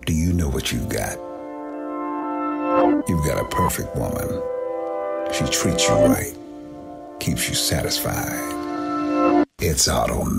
Do you know what you've got? You've got a perfect woman. She treats you right, keeps you satisfied. It's automatic.